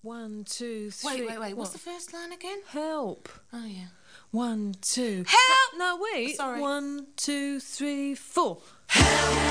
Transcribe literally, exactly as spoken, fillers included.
One, two, three... Wait, wait, wait. What's what? the first line again? Help. Oh, yeah. One, two... Help! No, wait. Sorry. One, two, three, four. Help!